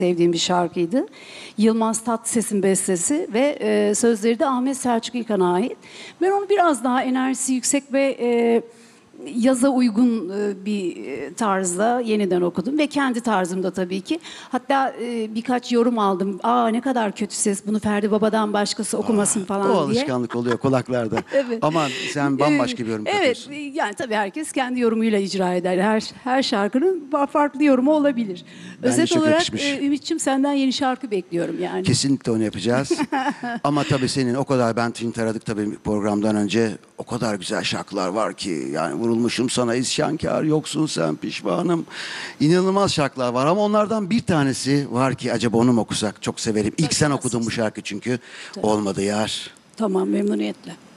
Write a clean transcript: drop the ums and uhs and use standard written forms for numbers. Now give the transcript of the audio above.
sevdiğim bir şarkıydı. Yılmaz Tatlıses'in bestesi ve sözleri de Ahmet Selçuk İlkan'a ait. Ben onu biraz daha enerjisi yüksek ve yaza uygun bir tarzda yeniden okudum ve kendi tarzımda tabii ki. Hatta birkaç yorum aldım. Aa, ne kadar kötü ses, bunu Ferdi Baba'dan başkası okumasın O falan diye. alışkanlık oluyor kulaklarda. Evet. Ama sen bambaşka bir yorum Evet, katıyorsun. yani tabii herkes kendi yorumuyla icra eder. Her şarkının farklı yorumu olabilir. Bence Özet çok olarak yakışmış. Ümit'ciğim, senden yeni şarkı bekliyorum yani. Kesinlikle onu yapacağız. Ama tabii senin o kadar, ben seni taradık tabii programdan önce, o kadar güzel şarkılar var ki yani, vurulmuşum sana isyankar, yoksun sen pişmanım. İnanılmaz şarkılar var ama onlardan bir tanesi var ki acaba onu mu okusak? Çok severim. İlk sen okudun bu şarkı çünkü. Olmadı yar. Tamam, memnuniyetle.